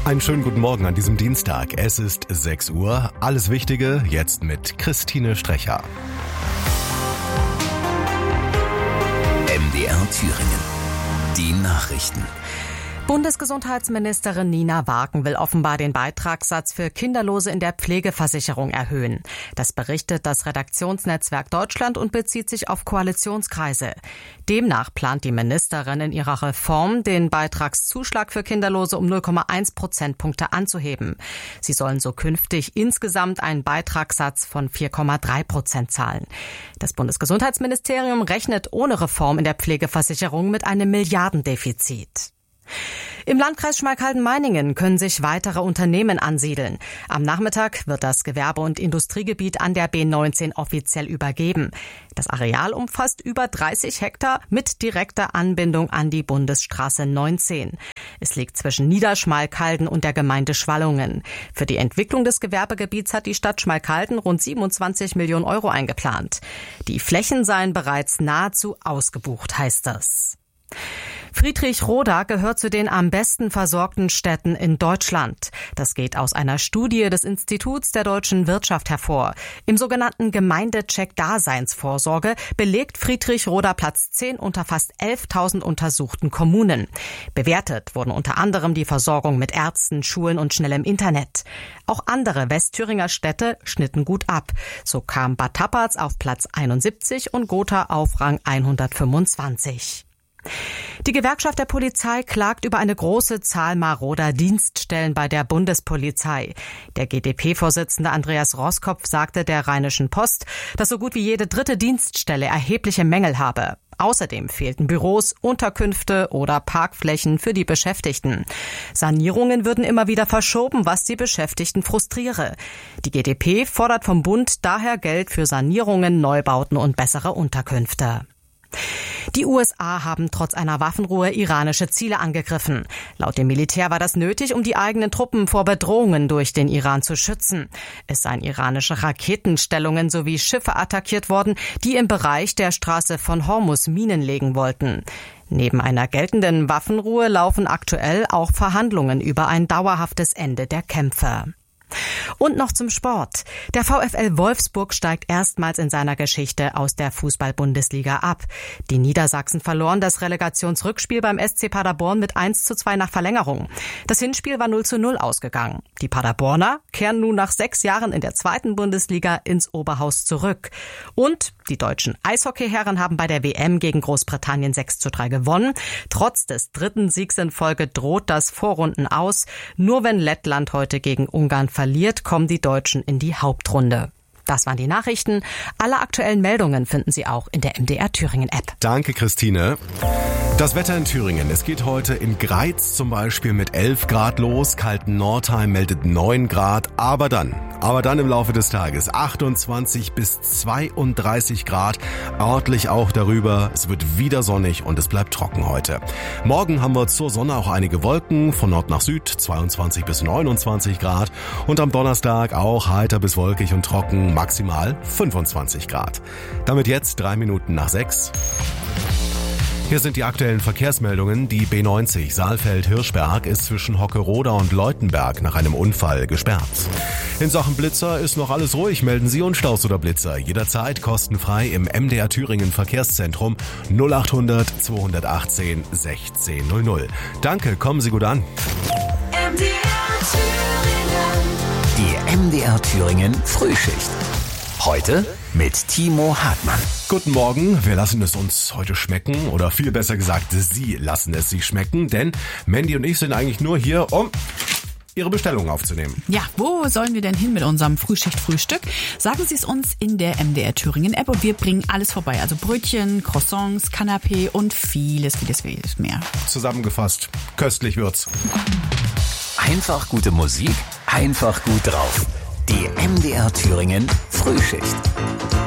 Einen schönen guten Morgen an diesem Dienstag. Es ist 6 Uhr. Alles Wichtige jetzt mit Christine Strecher. MDR Thüringen. Die Nachrichten. Bundesgesundheitsministerin Nina Wagen will offenbar den Beitragssatz für Kinderlose in der Pflegeversicherung erhöhen. Das berichtet das Redaktionsnetzwerk Deutschland und bezieht sich auf Koalitionskreise. Demnach plant die Ministerin in ihrer Reform, den Beitragszuschlag für Kinderlose um 0,1 Prozentpunkte anzuheben. Sie sollen so künftig insgesamt einen Beitragssatz von 4,3% zahlen. Das Bundesgesundheitsministerium rechnet ohne Reform in der Pflegeversicherung mit einem Milliardendefizit. Im Landkreis Schmalkalden-Meiningen können sich weitere Unternehmen ansiedeln. Am Nachmittag wird das Gewerbe- und Industriegebiet an der B19 offiziell übergeben. Das Areal umfasst über 30 Hektar mit direkter Anbindung an die Bundesstraße 19. Es liegt zwischen Niederschmalkalden und der Gemeinde Schwallungen. Für die Entwicklung des Gewerbegebiets hat die Stadt Schmalkalden rund 27 Millionen Euro eingeplant. Die Flächen seien bereits nahezu ausgebucht, heißt es. Friedrich-Roda gehört zu den am besten versorgten Städten in Deutschland. Das geht aus einer Studie des Instituts der deutschen Wirtschaft hervor. Im sogenannten Gemeindecheck Daseinsvorsorge belegt Friedrich-Roda Platz 10 unter fast 11.000 untersuchten Kommunen. Bewertet wurden unter anderem die Versorgung mit Ärzten, Schulen und schnellem Internet. Auch andere Westthüringer Städte schnitten gut ab. So kam Bad Tappatz auf Platz 71 und Gotha auf Rang 125. Die Gewerkschaft der Polizei klagt über eine große Zahl maroder Dienststellen bei der Bundespolizei. Der GdP-Vorsitzende Andreas Roskopf sagte der Rheinischen Post, dass so gut wie jede dritte Dienststelle erhebliche Mängel habe. Außerdem fehlten Büros, Unterkünfte oder Parkflächen für die Beschäftigten. Sanierungen würden immer wieder verschoben, was die Beschäftigten frustriere. Die GdP fordert vom Bund daher Geld für Sanierungen, Neubauten und bessere Unterkünfte. Die USA haben trotz einer Waffenruhe iranische Ziele angegriffen. Laut dem Militär war das nötig, um die eigenen Truppen vor Bedrohungen durch den Iran zu schützen. Es seien iranische Raketenstellungen sowie Schiffe attackiert worden, die im Bereich der Straße von Hormuz Minen legen wollten. Neben einer geltenden Waffenruhe laufen aktuell auch Verhandlungen über ein dauerhaftes Ende der Kämpfe. Und noch zum Sport. Der VfL Wolfsburg steigt erstmals in seiner Geschichte aus der Fußball-Bundesliga ab. Die Niedersachsen verloren das Relegationsrückspiel beim SC Paderborn mit 1:2 nach Verlängerung. Das Hinspiel war 0:0 ausgegangen. Die Paderborner kehren nun nach 6 Jahren in der zweiten Bundesliga ins Oberhaus zurück. Und die deutschen Eishockeyherren haben bei der WM gegen Großbritannien 6:3 gewonnen. Trotz des 3. Siegs in Folge droht das Vorrunden aus. Nur wenn Lettland heute gegen Ungarn verliert, kommen die Deutschen in die Hauptrunde. Das waren die Nachrichten. Alle aktuellen Meldungen finden Sie auch in der MDR Thüringen App. Danke, Christine. Das Wetter in Thüringen. Es geht heute in Greiz zum Beispiel mit 11 Grad los. Kalten-Nordheim meldet 9 Grad. Aber dann im Laufe des Tages 28 bis 32 Grad. Örtlich auch darüber. Es wird wieder sonnig und es bleibt trocken heute. Morgen haben wir zur Sonne auch einige Wolken. Von Nord nach Süd 22 bis 29 Grad. Und am Donnerstag auch heiter bis wolkig und trocken. Maximal 25 Grad. Damit jetzt 3 Minuten nach 6. Hier sind die aktuellen Verkehrsmeldungen. Die B90 Saalfeld-Hirschberg ist zwischen Hockeroda und Leutenberg nach einem Unfall gesperrt. In Sachen Blitzer ist noch alles ruhig. Melden Sie uns Staus oder Blitzer jederzeit kostenfrei im MDR Thüringen Verkehrszentrum 0800 218 1600. Danke, kommen Sie gut an. Die MDR Thüringen Frühschicht. Heute mit Timo Hartmann. Guten Morgen, wir lassen es uns heute schmecken oder viel besser gesagt, Sie lassen es sich schmecken, denn Mandy und ich sind eigentlich nur hier, um Ihre Bestellung aufzunehmen. Ja, wo sollen wir denn hin mit unserem Frühschicht-Frühstück? Sagen Sie es uns in der MDR Thüringen App und wir bringen alles vorbei. Also Brötchen, Croissants, Canapé und vieles mehr. Zusammengefasst, köstlich wird's. Einfach gute Musik, einfach gut drauf. Die MDR Thüringen Frühschicht.